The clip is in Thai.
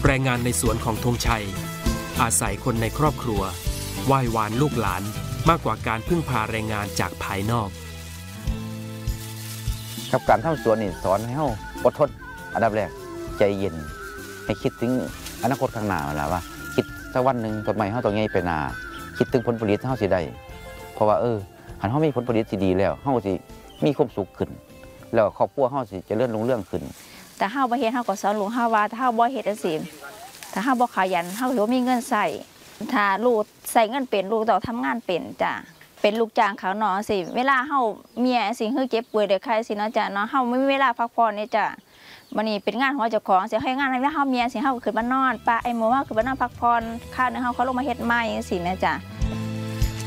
แรงงานในสวนของธงชัยอาศัยคนในครอบครัวไหว้วานลูกหลานมากกว่าการพึ่งพาแรงงานจากภายนอกกับการทำสวนนี่สอนให้เราอดทนอันดับแรกใจเย็นให้คิดถึงอนาคตข้างหน้าแล้วว่าคิดสักวันหนึ่งต้นไม้เราต้องใหญ่ไปหน้าคิดถึงผลผลิตเราสิได้เพราะว่าหันเรามีผลผลิตที่ดีแล้วเราสิมีความสุขขึ้นแล้วครอบครัวเราสิเจริญรุ่งเรืองขึ้นแต่เราบ่เฮ็ดเราก็สอนลูกเราว่าถ้าเราบ่เฮ็ดจังซี่ถ้าเราบ่ขยันเราสิบ่มีเงินใช้ถ้าลูกใช้เงินเป็นลูกต้องทำงานเป็นจ้ะเป็นลูกจ้างเขาเนาะสิเวลาเฮาเมียสิคือเจ็บป่วยเด้อใครสิเนาะจ้ะเนาะเฮาไม่มีเวลาพักผ่อนนี่จ้ะวันนี้เป็นงานของเจ้าของสิให้งานให้เฮาเมียสิเฮาขึ้นมานอนป้าไอ้หมู่ว่าขึ้นมานอนพักผ่อนข้าวนึงเฮาเขาลงมาเฮ็ดใหม่จังซี่แม่จ้ะ